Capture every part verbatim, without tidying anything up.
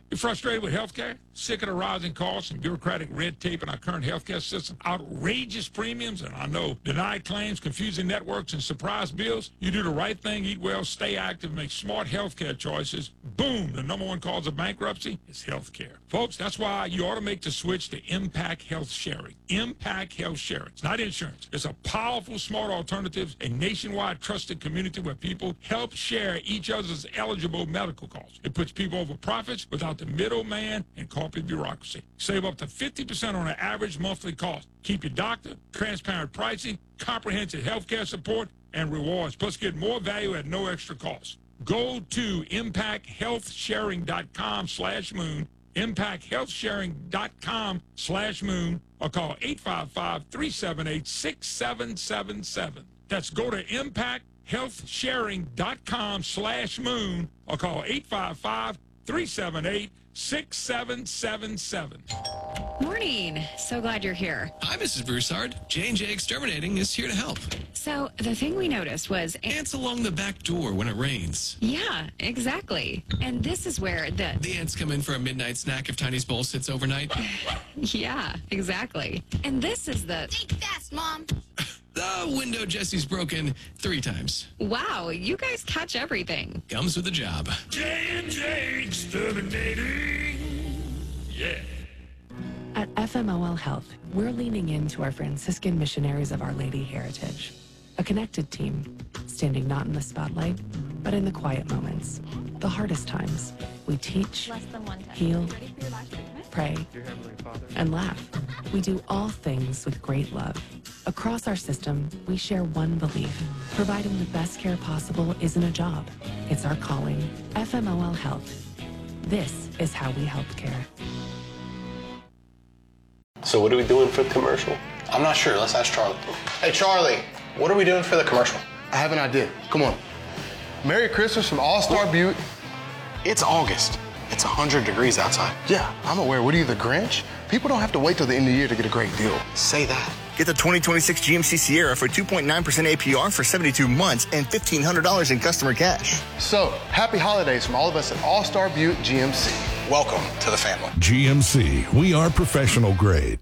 You frustrated with healthcare? Sick of the rising costs and bureaucratic red tape in our current healthcare system? Outrageous premiums, and I know denied claims, confusing networks, and surprise bills? You do the right thing, eat well, stay active, make smart healthcare choices. Boom, the number one cause of bankruptcy is healthcare. Folks, that's why you ought to make the switch to Impact Health Sharing. Impact Health Sharing. It's not insurance. It's a powerful, smart alternative, a nationwide trusted community where people help share each other's eligible medical costs. It puts people over profits without the middleman and corporate bureaucracy. Save up to fifty percent on an average monthly cost. Keep your doctor, transparent pricing, comprehensive health care support, and rewards. Plus, get more value at no extra cost. Go to impact health sharing dot com slash moon, impact health sharing dot com slash moon, or call eight five five, three seven eight, six seven seven seven. That's go to impact health sharing dot com slash moon, or call eight five five, three seven eight, six seven seven seven. Morning. So glad you're here. Hi, Missus Broussard. J and J Exterminating is here to help. So the thing we noticed was... Ants along the back door when it rains. Yeah, exactly. And this is where the... The ants come in for a midnight snack if Tiny's bowl sits overnight. Yeah, exactly. And this is the... Think fast, Mom. The window Jesse's broken three times. Wow, you guys catch everything. Comes with the job. J and J Exterminating. Yeah. At F M O L Health, we're leaning into our Franciscan missionaries of Our Lady heritage. A connected team, standing not in the spotlight, but in the quiet moments, the hardest times. We teach, heal, pray, and laugh. We do all things with great love. Across our system, we share one belief. Providing the best care possible isn't a job. It's our calling. F M O L Health. This is how we help care. So what are we doing for the commercial? I'm not sure. Let's ask Charlie. Hey, Charlie, what are we doing for the commercial? I have an idea. Come on. Merry Christmas from All-Star Butte. It's August. It's one hundred degrees outside. Yeah, I'm aware. What are you, the Grinch? People don't have to wait till the end of the year to get a great deal. Say that. Get the twenty twenty-six G M C Sierra for two point nine percent A P R for seventy-two months and fifteen hundred dollars in customer cash. So, happy holidays from all of us at All-Star Butte G M C. Welcome to the family. G M C, we are professional grade.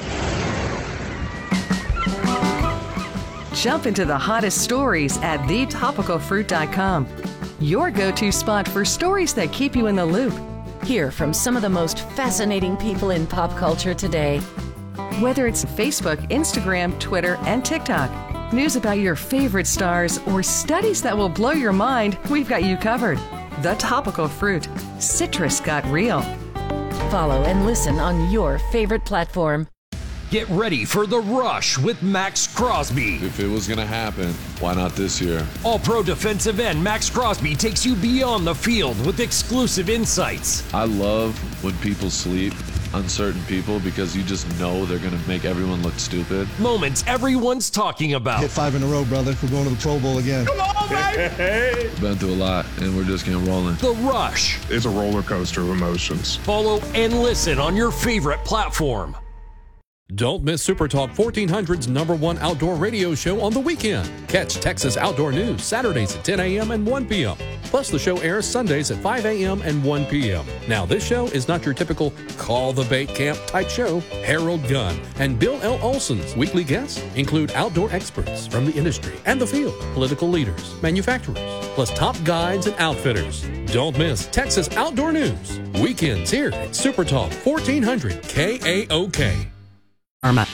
Jump into the hottest stories at the topical fruit dot com. Your go-to spot for stories that keep you in the loop. Hear from some of the most fascinating people in pop culture today. Whether it's Facebook, Instagram, Twitter, and TikTok, news about your favorite stars, or studies that will blow your mind, we've got you covered. The Topical Fruit. Citrus got real. Follow and listen on your favorite platform. Get ready for The Rush with Max Crosby. If it was going to happen, why not this year? All-pro defensive end Max Crosby takes you beyond the field with exclusive insights. I love when people sleep on certain people because you just know they're going to make everyone look stupid. Moments everyone's talking about. Hit five in a row, brother. We're going to the Pro Bowl again. Come on, baby! Been through a lot, and we're just getting rolling. The Rush. It's a roller coaster of emotions. Follow and listen on your favorite platform. Don't miss Super Talk fourteen hundred's number one outdoor radio show on the weekend. Catch Texas Outdoor News Saturdays at ten a.m. and one p.m. Plus, the show airs Sundays at five a.m. and one p.m. Now, this show is not your typical call the bait camp type show. Harold Gunn and Bill L. Olson's weekly guests include outdoor experts from the industry and the field, political leaders, manufacturers, plus top guides and outfitters. Don't miss Texas Outdoor News weekends here at Super Talk fourteen hundred K A O K. Arma.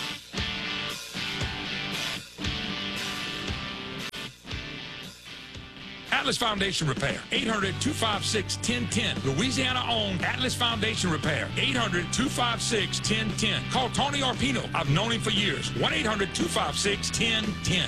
Atlas Foundation Repair, eight hundred, two five six, one oh one oh. Louisiana-owned Atlas Foundation Repair, eight hundred, two five six, one oh one oh. Call Tony Arpino. I've known him for years. one eight hundred, two five six, one oh one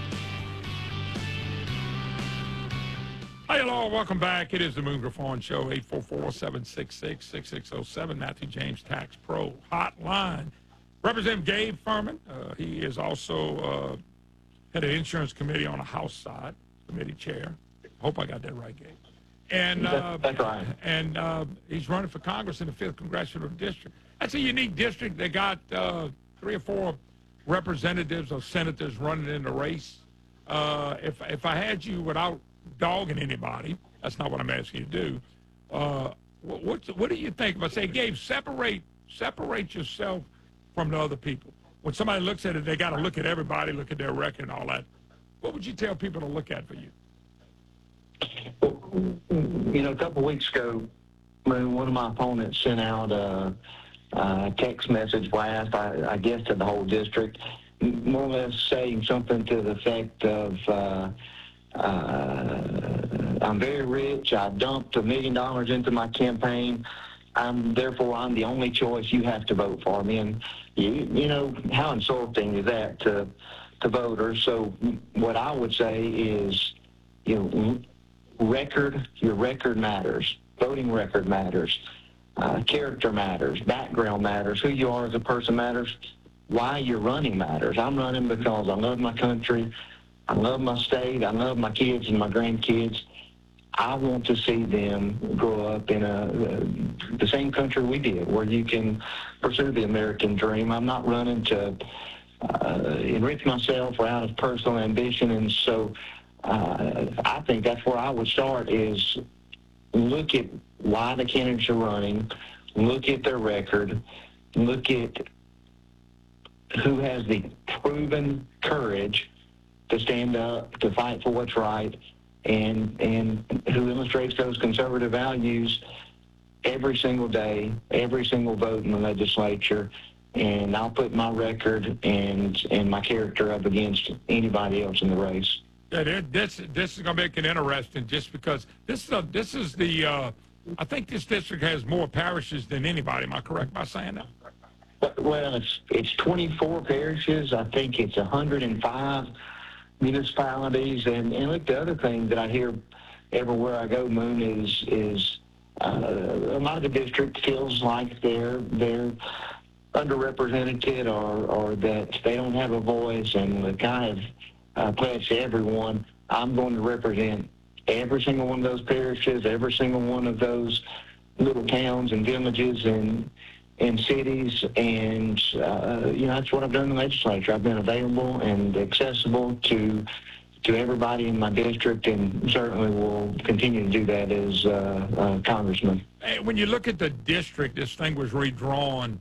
oh. Hi, hello, welcome back. It is the Moon Griffon Show, eight four four, seven six six, six six zero seven, Matthew James Tax Pro Hotline. Representative Gabe Furman, uh, he is also uh, head of the Insurance Committee on the House side, committee chair. Hope I got that right, Gabe. And uh, that's right. And uh, he's running for Congress in the fifth Congressional District. That's a unique district. They got uh, three or four representatives or senators running in the race. Uh, if, if I had you without dogging anybody, that's not what I'm asking you to do, uh, What, what's, what do you think? If I say, Gabe, separate separate yourself from the other people. When somebody looks at it, they got to look at everybody, look at their record and all that. What would you tell people to look at for you? You know, a couple of weeks ago, when one of my opponents sent out a, a text message blast, I, I guess to the whole district, more or less saying something to the effect of, uh, uh, I'm very rich, I dumped a million dollars into my campaign, I'm, therefore I'm the only choice, you have to vote for me. And, you, you know, how insulting is that to, to voters? So what I would say is, you know, record, your record matters. Voting record matters. Uh, character matters. Background matters. Who you are as a person matters. Why you're running matters. I'm running because I love my country. I love my state. I love my kids and my grandkids. I want to see them grow up in a, uh, the same country we did, where you can pursue the American dream. I'm not running to uh, enrich myself or out of personal ambition. And so uh, I think that's where I would start, is look at why the candidates are running, look at their record, look at who has the proven courage to stand up, to fight for what's right, and and who illustrates those conservative values every single day, every single vote in the legislature. And I'll put my record and and my character up against anybody else in the race. Yeah, this this is going to make it interesting, just because this is a, this is the uh, I think this district has more parishes than anybody. Am I correct by saying that? Well, it's it's twenty-four parishes. I think it's one hundred five municipalities. And, and look, the other thing that I hear everywhere I go, Moon, is is uh, a lot of the district feels like they're they're underrepresented, or or that they don't have a voice. And the kind of uh, pledge to everyone, I'm going to represent every single one of those parishes, every single one of those little towns and villages and in cities, and uh, you know, that's what I've done in the legislature. I've been available and accessible to to everybody in my district, and certainly will continue to do that as uh, uh, congressman. Hey, when you look at the district, this thing was redrawn.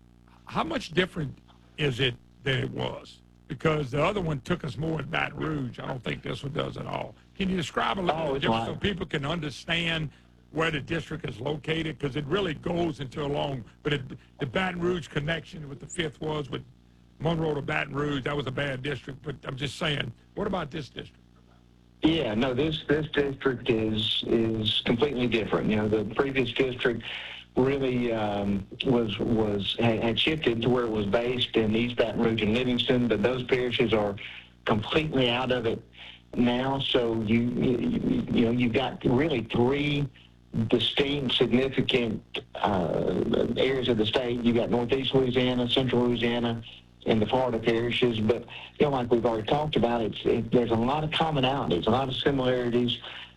How much different is it than it was? Because the other one took us more at Baton Rouge. I don't think this one does at all. Can you describe a little oh, bit different so people can understand where the district is located? Because it really goes into a long, but it, the Baton Rouge connection with the fifth was with Monroe to Baton Rouge. That was a bad district, but I'm just saying, what about this district? Yeah, no, this this district is is completely different. You know, the previous district really um, was was had shifted to where it was based in East Baton Rouge and Livingston, but those parishes are completely out of it now. So you you, you know, you've got really three distinct, significant uh, areas of the state. You got Northeast Louisiana, Central Louisiana, and the Florida parishes. But you know, like we've already talked about, it's it, there's a lot of commonalities, a lot of similarities.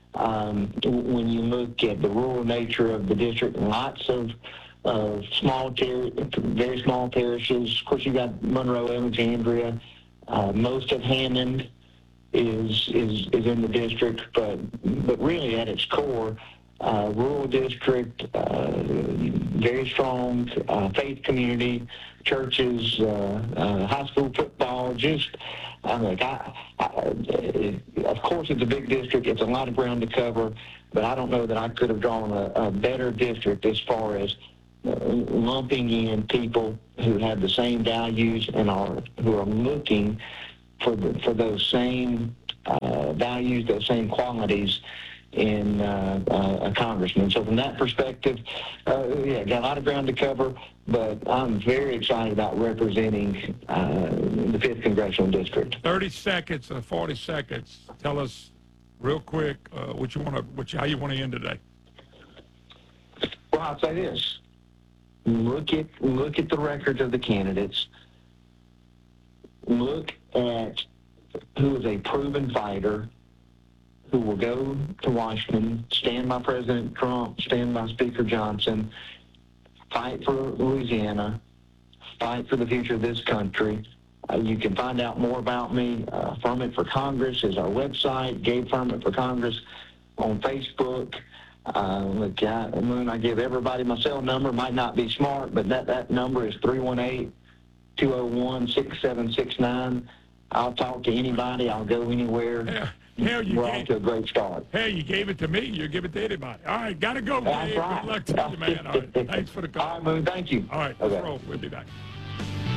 Um, when you look at the rural nature of the district, lots of uh, small, ter- very small parishes. Of course, you got Monroe, Alexandria, uh, most of Hammond is is is in the district, but but really at its core, uh, rural district, uh, very strong uh, faith community, churches, uh, uh, high school football. Just I'm like, I, I, of course, it's a big district. It's a lot of ground to cover, but I don't know that I could have drawn a, a better district as far as uh, lumping in people who have the same values and are who are looking for the, for those same uh, values, those same qualities in uh, uh, a congressman. So from that perspective, uh, yeah, got a lot of ground to cover, but I'm very excited about representing uh, the fifth Congressional District. thirty seconds or forty seconds. Tell us real quick uh, what you want to, what you, how you want to end today. Well, I'll say this. Look at, look at the records of the candidates. Look at who is a proven fighter, who will go to Washington, stand by President Trump, stand by Speaker Johnson, fight for Louisiana, fight for the future of this country. Uh, you can find out more about me. Uh, Furman for Congress is our website. Gabe Furman for Congress on Facebook. Uh, look, I, Moon, I give everybody my cell number. Might not be smart, but that, that number is three one eight, two oh one, six seven six nine. I'll talk to anybody. I'll go anywhere. Yeah. Hell, you We're gave, off to a great start. Hell, you gave it to me. You give it to anybody. All right, got to go, That's Dave. right. Good luck to you, man. All right, thanks for the call. All right, Moon, thank you. All right, okay. let's roll. We'll be back.